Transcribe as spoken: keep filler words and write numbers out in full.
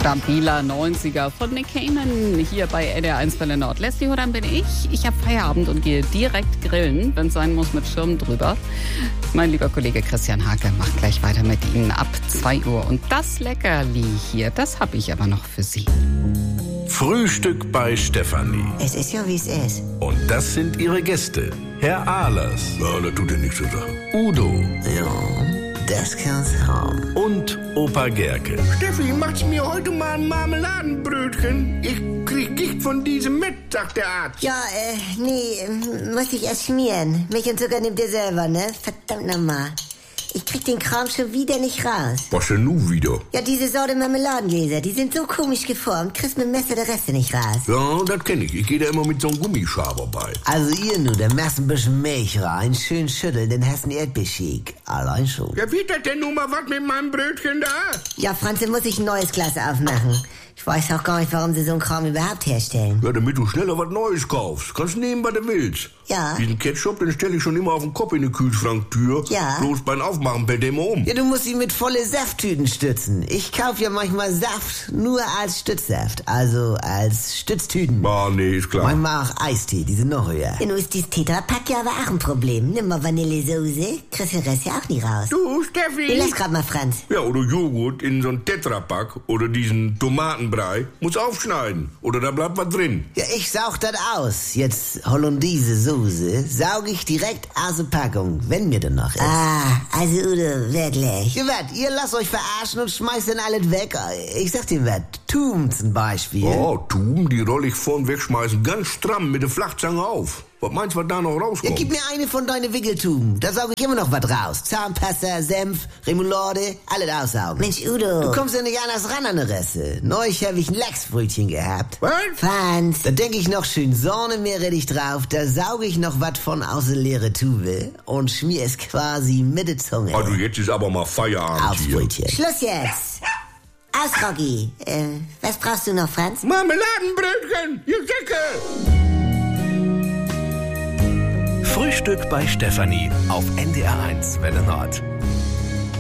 Stabiler neunziger von Nick Cayman hier bei N D R eins Welle Nord. Leslie Horan bin ich. Ich habe Feierabend und gehe direkt grillen, wenn es sein muss, mit Schirm drüber. Mein lieber Kollege Christian Hake macht gleich weiter mit Ihnen ab zwei Uhr. Und das Leckerli hier, das habe ich aber noch für Sie. Frühstück bei Stefanie. Es ist ja, wie es ist. Und das sind ihre Gäste. Herr Ahlers. Ja, das tut ja nichts zur Sache. Udo. Ja, das kann's haben. Und Opa Gerke. Steffi, macht's mir heute mal ein Marmeladenbrötchen? Ich krieg Gicht von diesem mit, sagt der Arzt. Ja, äh, nee, ähm, muss ich erst schmieren. Milch und Zucker nimmt ihr selber, ne? Verdammt nochmal. Ich krieg den Kram schon wieder nicht raus. Was denn nun wieder? Ja, diese Sorte Marmeladengläser, die sind so komisch geformt, kriegst mit dem Messer der Reste nicht raus. Ja, das kenn ich. Ich gehe da immer mit so einem Gummischaber bei. Also ihr nur, da machst ein bisschen Milch rein, schön schütteln, dann hast du einen Erdbeershake. Allein schon. Ja, wie das denn nun mal was mit meinem Brötchen da? Ja, Franz, dann muss ich ein neues Glas aufmachen. Ich weiß auch gar nicht, warum sie so einen Kram überhaupt herstellen. Ja, damit du schneller was Neues kaufst. Kannst nehmen, was du willst. Ja. Diesen Ketchup, den stelle ich schon immer auf den Kopf in die Kühlschranktür. Ja. Bloß beim Aufmachen fällt der immer um. Ja, du musst ihn mit volle Safttüten stützen. Ich kauf ja manchmal Saft nur als Stützsaft, also als Stütztüten. Ah, nee, ist klar. Manchmal auch Eistee, die sind noch höher. Ja, nun ist dieses Tetrapack ja aber auch ein Problem. Nimm mal Vanillesoße, kriegst den Rest ja auch nie raus. Du, Steffi. Du lass grad mal, Franz. Ja, oder Joghurt in so einen Tetrapack oder diesen Tomatenbrei. Muss aufschneiden. Oder da bleibt was drin. Ja, ich saug das aus. Jetzt Hollandaise Soße saug ich direkt aus der Packung, wenn mir denn noch ist. Ah, also Udo, wirklich. Ja, wat, ihr lasst euch verarschen und schmeißt dann alles weg. Ich sag dir wat, Tum zum Beispiel. Oh, Tuben, die roll ich vorn wegschmeißen ganz stramm mit der Flachzange auf. Was meinst du, was da noch Ja, rauskommt? gib mir eine von deinen Wickeltuben. Da saug ich immer noch was raus. Zahnpasta, Senf, Remoulade, alles aussaugen. Mensch, Udo. Du kommst ja nicht anders ran an die Reste. Neulich hab ich ein Lachsbrötchen gehabt. Was? Franz. Da denk ich noch schön Sahnemeerrettich drauf, da sauge ich noch was von aus der leeren Tube und schmier es quasi mit der Zunge Also jetzt ist aber mal Feierabend aufs hier. Brötchen. Schluss jetzt. Aus, Rocky. Äh, was brauchst du noch, Franz? Marmeladenbrötchen, ihr Säcke! Frühstück bei Stefanie auf N D R eins Welle Nord.